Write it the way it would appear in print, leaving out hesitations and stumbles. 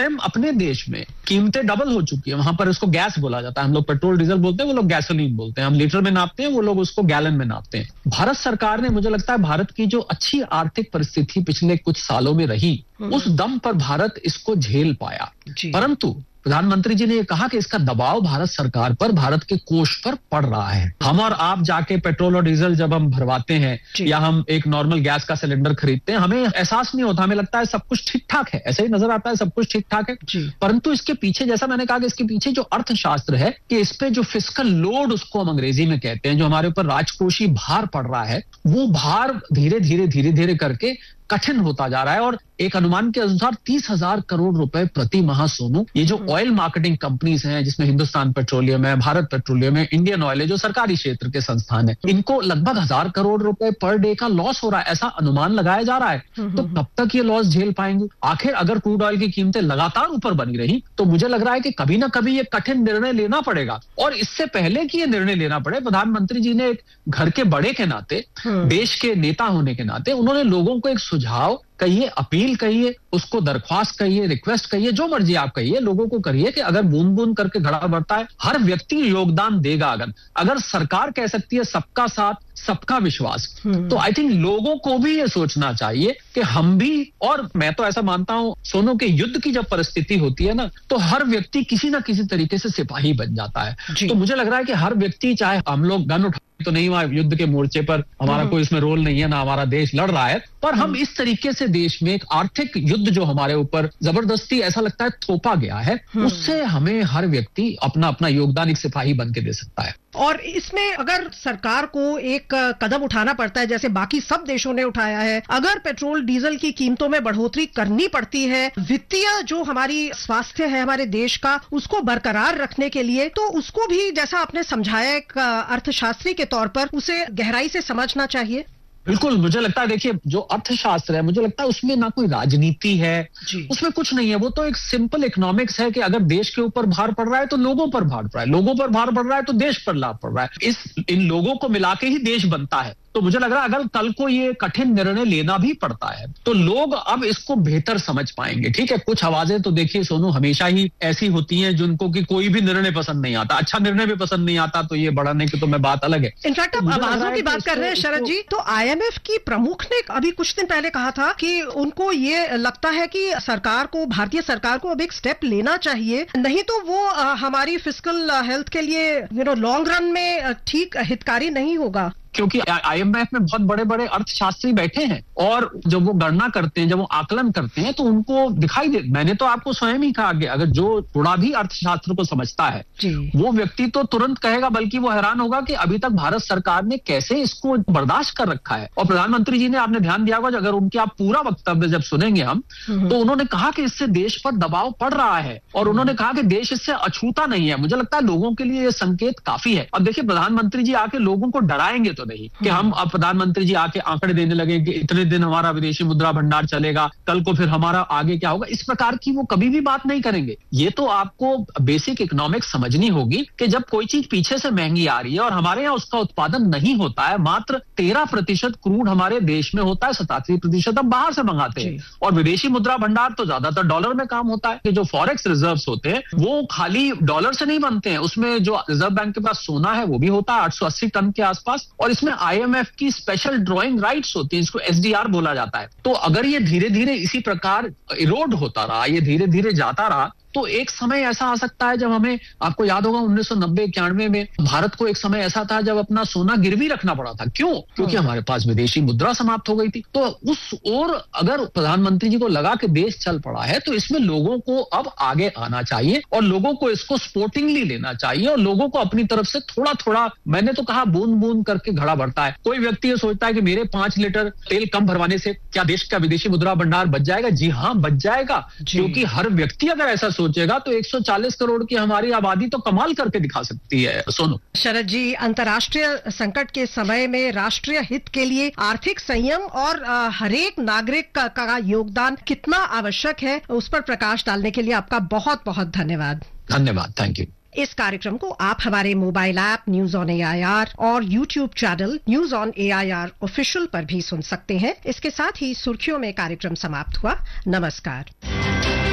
स्वयं अपने देश में कीमतें डबल हो चुकी है। वहां पर इसको गैस बोला जाता है, हम लोग पेट्रोल डीजल बोलते हैं, वो लोग गैसोलीन बोलते हैं। हम लीटर में नापते हैं, वो लोग उसको गैलन में नापते हैं। भारत सरकार ने, मुझे लगता है भारत की जो अच्छी आर्थिक परिस्थिति पिछले कुछ सालों में रही, उस दम पर भारत इसको झेल पाया। परंतु प्रधानमंत्री जी ने ये कहा कि इसका दबाव भारत सरकार पर, भारत के कोष पर पड़ रहा है। हम और आप जाके पेट्रोल और डीजल जब हम भरवाते हैं या हम एक नॉर्मल गैस का सिलेंडर खरीदते हैं, हमें एहसास नहीं होता, हमें लगता है सब कुछ ठीक ठाक है, ऐसे ही नजर आता है सब कुछ ठीक ठाक है। परंतु इसके पीछे, जैसा मैंने कहा कि इसके पीछे जो अर्थशास्त्र है कि इस पे जो फिस्कल लोड, उसको हम अंग्रेजी में कहते हैं, जो हमारे ऊपर राजकोषीय भार पड़ रहा है, वो भार धीरे धीरे करके कठिन होता जा रहा है। और एक अनुमान के अनुसार 30,000 करोड़ रुपए प्रति माह, सोनू, ये जो ऑयल मार्केटिंग कंपनीज हैं, जिसमें हिंदुस्तान पेट्रोलियम है, भारत पेट्रोलियम है, इंडियन ऑयल है, जो सरकारी क्षेत्र के संस्थान है, इनको लगभग 1,000 करोड़ रुपए पर डे का लॉस हो रहा है, ऐसा अनुमान लगाया जा रहा है। तो कब तक ये लॉस झेल पाएंगे? आखिर अगर क्रूड ऑयल की कीमतें लगातार ऊपर बनी रही, तो मुझे लग रहा है कि कभी ना कभी ये कठिन निर्णय लेना पड़ेगा। और इससे पहले कि ये निर्णय लेना पड़े, प्रधानमंत्री जी ने एक घर के बड़े के नाते, देश के नेता होने के नाते, उन्होंने लोगों को एक सुझाव कहिए, अपील कहिए, उसको दरख्वास्त कहिए, रिक्वेस्ट कहिए, जो मर्जी आप कहिए, लोगों को करिए कि अगर बूंद बूंद करके घड़ा भरता है, हर व्यक्ति योगदान देगा। अगर सरकार कह सकती है सबका साथ सबका विश्वास, तो आई थिंक लोगों को भी ये सोचना चाहिए कि हम भी, और मैं तो ऐसा मानता हूं सोनू, के युद्ध की जब परिस्थिति होती है ना, तो हर व्यक्ति किसी ना किसी तरीके से सिपाही बन जाता है। तो मुझे लग रहा है कि हर व्यक्ति, चाहे हम लोग गन उठा तो नहीं, वहां युद्ध के मोर्चे पर हमारा कोई इसमें रोल नहीं है, ना हमारा देश लड़ रहा है, पर हम इस तरीके से देश में एक आर्थिक युद्ध जो हमारे ऊपर जबरदस्ती ऐसा लगता है थोपा गया है, उससे हमें हर व्यक्ति अपना अपना योगदान एक सिपाही बन के दे सकता है। और इसमें अगर सरकार को एक कदम उठाना पड़ता है, जैसे बाकी सब देशों ने उठाया है, अगर पेट्रोल डीजल की कीमतों में बढ़ोतरी करनी पड़ती है, वित्तीय जो हमारी स्वास्थ्य है हमारे देश का, उसको बरकरार रखने के लिए, तो उसको भी, जैसा आपने समझाया एक अर्थशास्त्री के तौर पर, उसे गहराई से समझना चाहिए। बिल्कुल, मुझे लगता है, देखिए, जो अर्थशास्त्र है, मुझे लगता है उसमें ना कोई राजनीति है, उसमें कुछ नहीं है। वो तो एक सिंपल इकोनॉमिक्स है कि अगर देश के ऊपर भार पड़ रहा है तो लोगों पर भार पड़ रहा है, लोगों पर भार पड़ रहा है तो देश पर लाभ पड़ रहा है। इन लोगों को मिला के ही देश बनता है। तो मुझे लग रहा है अगर कल को ये कठिन निर्णय लेना भी पड़ता है, तो लोग अब इसको बेहतर समझ पाएंगे। ठीक है, कुछ आवाजें तो देखिए सोनू हमेशा ही ऐसी होती हैं जिनको कि कोई भी निर्णय पसंद नहीं आता, अच्छा निर्णय भी पसंद नहीं आता, तो ये बढ़ाने की तो मैं बात अलग है। इनफैक्ट अब आवाजों की बात कर रहे हैं शरद जी, तो IMF की प्रमुख ने अभी कुछ दिन पहले कहा था कि उनको ये लगता है कि सरकार को, भारतीय सरकार को अब एक स्टेप लेना चाहिए, नहीं तो वो हमारी फिस्कल हेल्थ के लिए लॉन्ग रन में ठीक हितकारी नहीं होगा। क्योंकि IMF में बहुत बड़े बड़े अर्थशास्त्री बैठे हैं, और जब वो गणना करते हैं, जब वो आकलन करते हैं, तो उनको दिखाई दे, मैंने तो आपको स्वयं ही कहा कि अगर जो थोड़ा भी अर्थशास्त्र को समझता है, वो व्यक्ति तो तुरंत कहेगा, बल्कि वो हैरान होगा कि अभी तक भारत सरकार ने कैसे इसको बर्दाश्त कर रखा है। और प्रधानमंत्री जी ने, आपने ध्यान दिया होगा, अगर उनके आप पूरा वक्तव्य जब सुनेंगे हम, तो उन्होंने कहा कि इससे देश पर दबाव पड़ रहा है, और उन्होंने कहा कि देश इससे अछूता नहीं है। मुझे लगता है लोगों के लिए ये संकेत काफी है। अब देखिए, प्रधानमंत्री जी आके लोगों को डराएंगे तो नहीं कि हम, अब प्रधानमंत्री जी आके आंकड़े देने लगे कि इतने दिन हमारा विदेशी मुद्रा भंडार चलेगा, कल को फिर हमारा आगे क्या होगा, इस प्रकार की वो कभी भी बात नहीं करेंगे। ये तो आपको बेसिक इकोनॉमिक्स समझनी होगी कि जब कोई चीज पीछे से महंगी आ रही है और हमारे यहाँ उसका उत्पादन नहीं होता है, मात्र 13% क्रूड हमारे देश में होता है, 87% हम बाहर से मंगाते हैं, और विदेशी मुद्रा भंडार तो ज्यादातर डॉलर में काम होता है। कि जो फॉरेक्स रिजर्व्स होते हैं वो खाली डॉलर से नहीं बनते हैं, उसमें जो रिजर्व बैंक के पास सोना है वो भी होता है 880 टन के आसपास, और इसमें IMF की स्पेशल ड्रॉइंग राइट्स होती है, इसको SDR बोला जाता है। तो अगर ये धीरे धीरे इसी प्रकार इरोड होता रहा, ये धीरे धीरे जाता रहा, तो एक समय ऐसा आ सकता है जब हमें, आपको याद होगा 1990-91 में भारत को एक समय ऐसा था जब अपना सोना गिरवी रखना पड़ा था। क्यों? क्योंकि हमारे पास विदेशी मुद्रा समाप्त हो गई थी। तो उस ओर अगर प्रधानमंत्री जी को लगा कि देश चल पड़ा है, तो इसमें लोगों को अब आगे आना चाहिए और लोगों को इसको स्पोर्टिंगली लेना चाहिए, और लोगों को अपनी तरफ से थोड़ा थोड़ा, मैंने तो कहा बूंद बूंद करके घड़ा भरता है। कोई व्यक्ति ये सोचता है कि मेरे 5 लीटर तेल कम भरवाने से क्या देश का विदेशी मुद्रा भंडार बच जाएगा? जी हाँ, बच जाएगा, क्योंकि हर व्यक्ति अगर ऐसा सोचेगा तो 140 करोड़ की हमारी आबादी तो कमाल करके दिखा सकती है। सोनू। शरद जी, अंतर्राष्ट्रीय संकट के समय में राष्ट्रीय हित के लिए आर्थिक संयम और हरेक नागरिक का योगदान कितना आवश्यक है, उस पर प्रकाश डालने के लिए आपका बहुत बहुत धन्यवाद। धन्यवाद, थैंक यू। इस कार्यक्रम को आप हमारे mobile app news on AIR और YouTube channel news on AIR official पर भी सुन सकते हैं। इसके साथ ही सुर्खियों में कार्यक्रम समाप्त हुआ। नमस्कार।